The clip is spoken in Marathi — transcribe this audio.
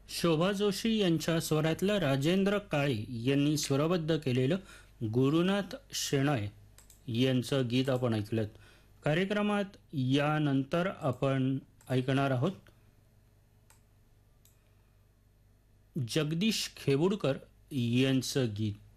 शोभा जोशी यांच्या स्वरातलं राजेंद्र काळे यांनी स्वरबद्ध केलेलं गुरुनाथ शेणय यांचं गीत आपण ऐकलं. कार्यक्रमात यानंतर आपण ऐकणार आहोत जगदीश खेबुडकर यांचं गीत.